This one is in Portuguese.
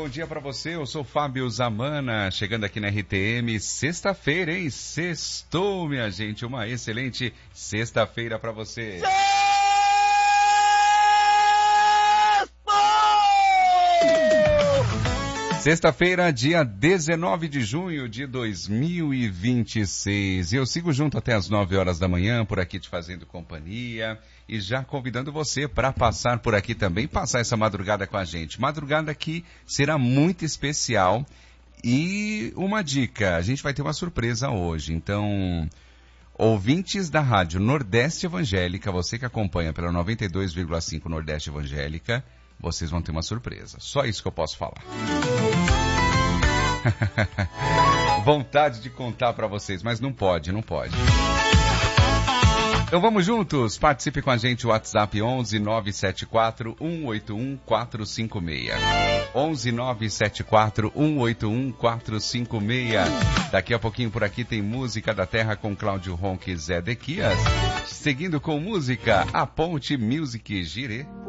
bom dia pra você. Eu sou Fábio Zamana, chegando aqui na RTM. Sexta-feira, hein? Sextou, minha gente. Uma excelente sexta-feira pra você. Sexta-feira, dia 19 de junho de 2026. Eu sigo junto até as 9 horas da manhã, por aqui te fazendo companhia e já convidando você para passar por aqui também, passar essa madrugada com a gente. Madrugada que será muito especial e uma dica, a gente vai ter uma surpresa hoje. Então, ouvintes da Rádio Nordeste Evangélica, você que acompanha pela 92,5 Nordeste Evangélica, vocês vão ter uma surpresa. Só isso que eu posso falar. Vontade de contar para vocês, mas não pode. Então vamos juntos, participe com a gente, WhatsApp 11 974 181 456. 11 974 181 456. Daqui a pouquinho por aqui tem Música da Terra com Cláudio Ronque e Zé Dequias. Seguindo com música, A Ponte Music Girê.